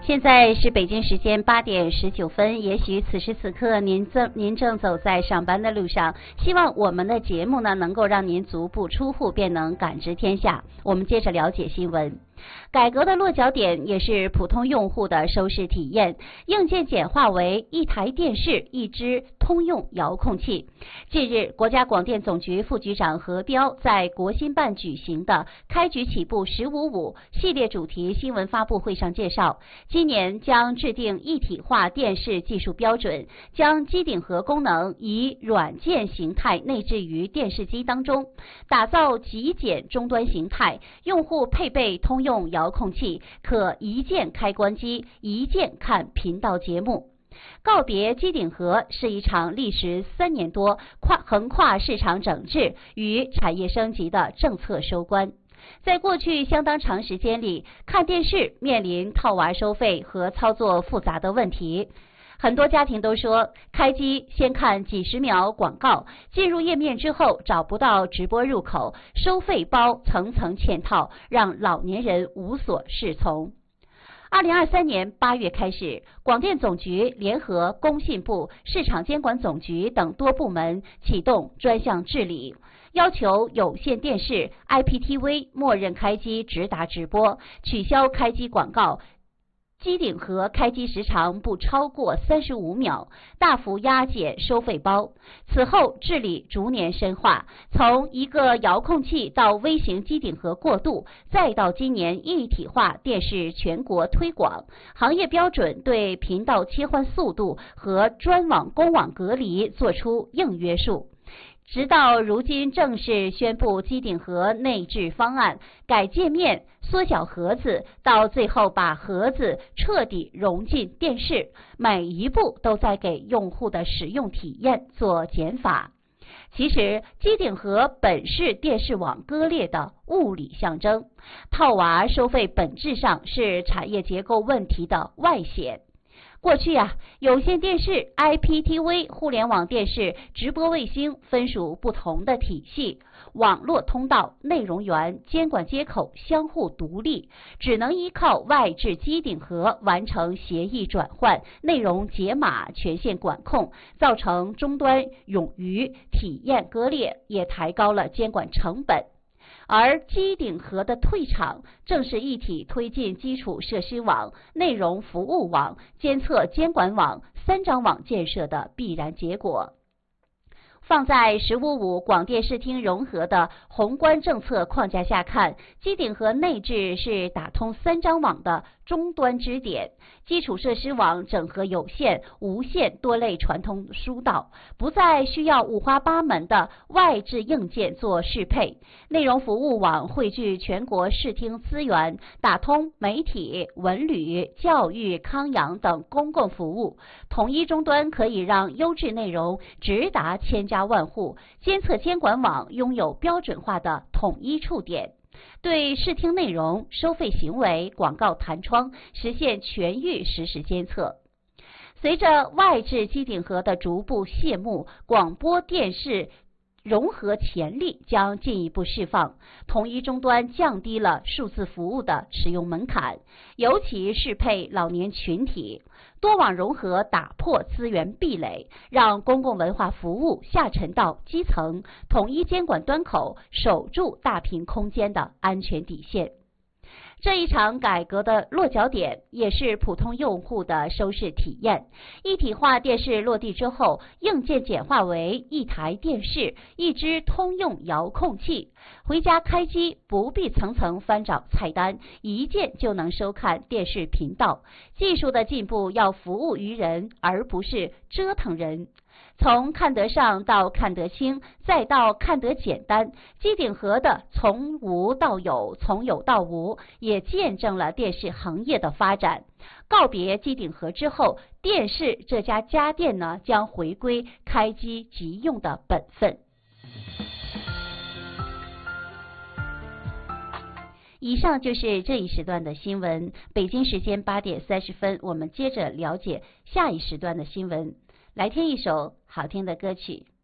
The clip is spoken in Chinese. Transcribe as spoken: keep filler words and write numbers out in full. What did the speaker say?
现在是北京时间八点十九分，也许此时此刻您正您正走在上班的路上，希望我们的节目呢能够让您足不出户便能感知天下。我们接着了解新闻。改革的落脚点也是普通用户的收视体验，硬件简化为一台电视、一支通用遥控器。近日，国家广电总局副局长何彪在国新办举行的开局起步十五五系列主题新闻发布会上介绍，今年将制定一体化电视技术标准，将机顶盒功能以软件形态内置于电视机当中，打造极简终端形态，用户配备通用遥控器，可一键开关机，一键看频道节目。告别机顶盒是一场历时三年多、跨横跨市场整治与产业升级的政策收官。在过去相当长时间里，看电视面临套娃收费和操作复杂的问题。很多家庭都说，开机先看几十秒广告，进入页面之后找不到直播入口，收费包层层嵌套，让老年人无所适从。二零二三年八月开始，广电总局联合工信部、市场监管总局等多部门启动专项治理，要求有线电视、I P T V 默认开机直达直播，取消开机广告，机顶盒开机时长不超过三十五秒，大幅压减收费包。此后治理逐年深化，从一个遥控器到微型机顶盒过渡，再到今年一体化电视全国推广，行业标准对频道切换速度和专网公网隔离做出硬约束。直到如今正式宣布机顶盒内置方案，改界面、缩小盒子，到最后把盒子彻底融进电视，每一步都在给用户的使用体验做减法。其实，机顶盒本是电视网割裂的物理象征，套娃收费本质上是产业结构问题的外显。过去啊，有线电视、I P T V、互联网电视、直播卫星分属不同的体系，网络通道、内容源、监管接口相互独立，只能依靠外置机顶盒完成协议转换、内容解码、权限管控，造成终端冗余、体验割裂，也抬高了监管成本。而机顶盒的退场，正是一体推进基础设施网、内容服务网、监测监管网三张网建设的必然结果。放在十五五广电视听融合的宏观政策框架下看，机顶盒内置是打通三张网的终端支点，基础设施网整合有线、无线多类传通疏导，不再需要五花八门的外置硬件做适配。内容服务网汇聚全国视听资源，打通媒体、文旅、教育、康养等公共服务，统一终端可以让优质内容直达千家万户，监测监管网拥有标准化的统一触点，对视听内容、收费行为、广告弹窗实现全域实时监测。随着外置机顶盒的逐步谢幕，广播电视融合潜力将进一步释放，统一终端降低了数字服务的使用门槛，尤其适配老年群体。多网融合打破资源壁垒，让公共文化服务下沉到基层，统一监管端口，守住大屏空间的安全底线。这一场改革的落脚点也是普通用户的收视体验。一体化电视落地之后，硬件简化为一台电视、一支通用遥控器，回家开机不必层层翻找菜单，一键就能收看电视频道。技术的进步要服务于人，而不是折腾人。从看得上到看得清，再到看得简单，机顶盒的从无到有，从有到无，也见证了电视行业的发展。告别机顶盒之后，电视这家家电呢，将回归开机即用的本分。以上就是这一时段的新闻。北京时间八点三十分，我们接着了解下一时段的新闻。来听一首好听的歌曲。